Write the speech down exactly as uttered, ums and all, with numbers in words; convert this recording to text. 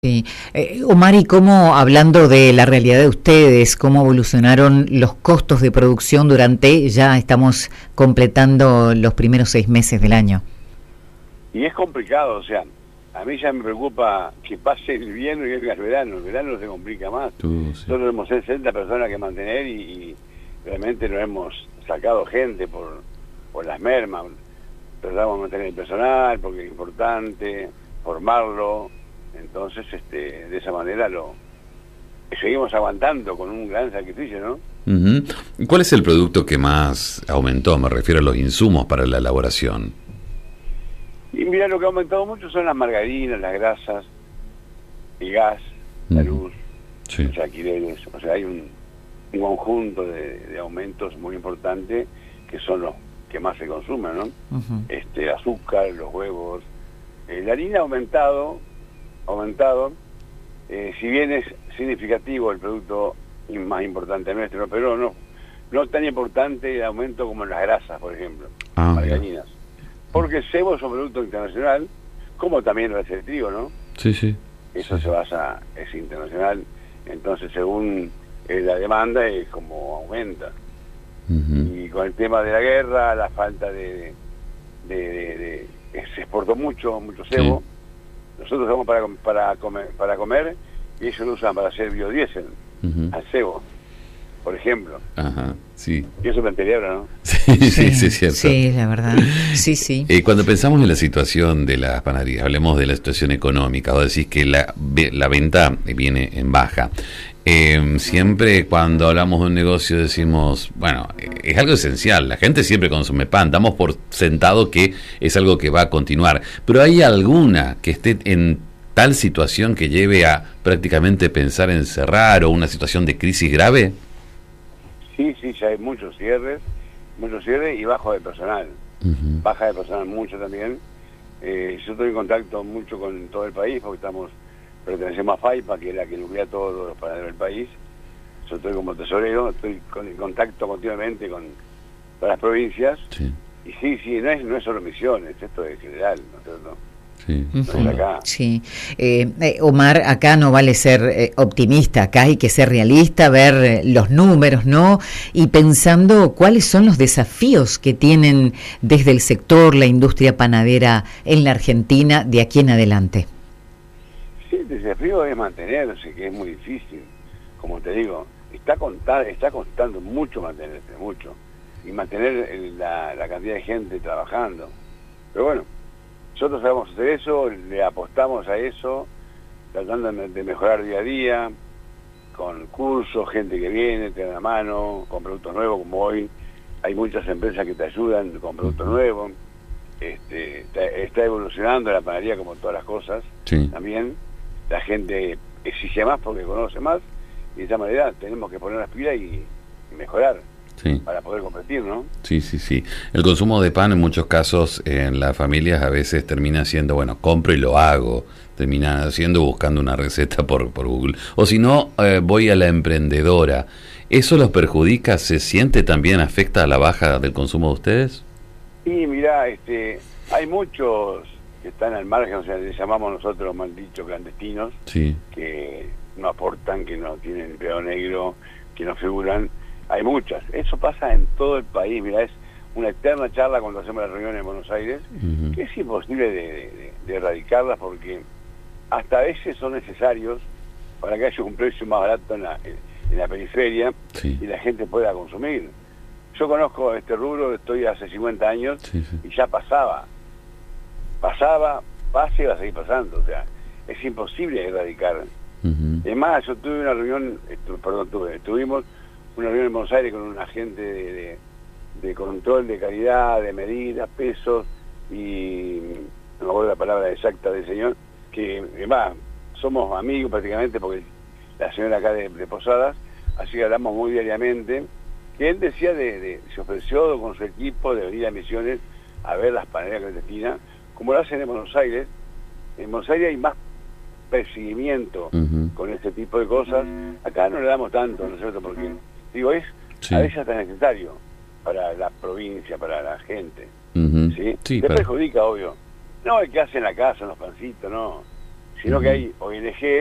Sí. Eh, Omar, ¿y cómo, hablando de la realidad de ustedes, cómo evolucionaron los costos de producción durante, ya estamos completando los primeros seis meses del año? Y es complicado, o sea, a mí ya me preocupa que pase el invierno y venga el verano. El verano se complica más. Tú, sí. Nosotros tenemos sesenta personas que mantener y, y realmente no hemos sacado gente por, por las mermas. Tratamos de mantener el personal porque es importante, formarlo. Entonces, este, de esa manera lo seguimos aguantando con un gran sacrificio, ¿no? Uh-huh. ¿Y cuál es el producto que más aumentó? Me refiero a los insumos para la elaboración. Y mira, lo que ha aumentado mucho son las margarinas, las grasas, el gas, uh-huh. la luz, sí. los alquileres. O sea, hay un, un conjunto de, de aumentos muy importantes que son los que más se consumen, ¿no? Uh-huh. Este, azúcar, los huevos. Eh, la harina ha aumentado, aumentado, eh, si bien es significativo el producto más importante nuestro, pero no no tan importante el aumento como en las grasas, por ejemplo, ah, margarinas. Porque el cebo es un producto internacional, como también lo es el trigo, ¿no? Sí, sí. Eso sí. se basa, es internacional, entonces según eh, la demanda es como aumenta. Uh-huh. Y con el tema de la guerra, la falta de... de, de, de, de se exportó mucho, mucho cebo. Sí. Nosotros usamos para, para, comer, para comer y ellos lo usan para hacer biodiesel, uh-huh. al cebo, por ejemplo. Ajá, sí. Y eso me enterieron, ¿no? Sí, sí, sí, sí, es cierto. Sí, la verdad. Sí, sí. Eh, cuando pensamos en la situación de las panaderías, hablemos de la situación económica, vos decís que la, la venta viene en baja. Eh, siempre cuando hablamos de un negocio decimos, bueno, es algo esencial, la gente siempre consume pan, damos por sentado que es algo que va a continuar, pero ¿hay alguna que esté en tal situación que lleve a prácticamente pensar en cerrar o una situación de crisis grave? Sí, sí, ya hay muchos cierres, muchos cierres y bajo de personal, uh-huh. baja de personal mucho también. Eh, yo estoy en contacto mucho con todo el país porque estamos pertenecemos a FAIPA, que es la que nuclea a todos los panaderos del país. Yo estoy como tesorero, estoy con, en contacto continuamente con todas las provincias. Sí. Y sí, sí, no es, no es solo Misiones, esto es general, ¿no es cierto? Sí. No es acá. Sí. Eh, eh, Omar, acá no vale ser eh, optimista, acá hay que ser realista, ver eh, los números, ¿no? Y pensando cuáles son los desafíos que tienen desde el sector, la industria panadera en la Argentina de aquí en adelante. Sí, el desafío es mantenerse, que es muy difícil. Como te digo, está contando, está costando mucho mantenerse, mucho. Y mantener el, la, la cantidad de gente trabajando. Pero bueno, nosotros sabemos hacer eso, le apostamos a eso, tratando de mejorar día a día, con cursos, gente que viene, te da la mano, con productos nuevos, como hoy. Hay muchas empresas que te ayudan con productos nuevos. Este, está, está evolucionando la panadería como todas las cosas, sí. También. La gente exige más porque conoce más y de esa manera tenemos que poner las pilas y, y mejorar, sí. Para poder competir, ¿no? Sí, sí, sí. El consumo de pan en muchos casos en las familias a veces termina siendo, bueno, compro y lo hago, termina haciendo buscando una receta por, por Google. O si no, eh, voy a la emprendedora. ¿Eso los perjudica? ¿Se siente también, afecta a la baja del consumo de ustedes? Sí, mirá, este, hay muchos que están al margen, o sea, les llamamos nosotros, mal dicho, clandestinos, sí. Que no aportan, que no tienen empleo negro, que no figuran. Hay muchas. Eso pasa en todo el país. Mira, es una eterna charla cuando hacemos las reuniones en Buenos Aires, uh-huh. Que es imposible de, de, de erradicarlas porque hasta a veces son necesarios para que haya un precio más barato en la, en la periferia, sí. Y la gente pueda consumir. Yo conozco este rubro, estoy hace cincuenta años, sí, sí. Y ya pasaba. Pasaba, pase y va a seguir pasando, o sea, es imposible erradicar. Uh-huh. Es más, yo tuve una reunión, estu, perdón, tuve, tuvimos una reunión en Buenos Aires con un agente de, de, de control de calidad, de medidas, pesos, y no me acuerdo la palabra exacta del señor, que además somos amigos prácticamente porque la señora acá de, de Posadas, así que hablamos muy diariamente, que él decía de, de se ofreció con su equipo de venir a Misiones a ver las panaderías clandestinas, como lo hacen en Buenos Aires. En Buenos Aires hay más perseguimiento, uh-huh. Con este tipo de cosas. Acá no le damos tanto, ¿no es cierto? Porque, digo, es sí. A veces hasta necesario para la provincia, para la gente. Uh-huh. ¿Sí? Sí, Te para... perjudica, obvio. No el que hace en la casa, en los pancitos, no. sino uh-huh. que hay O N G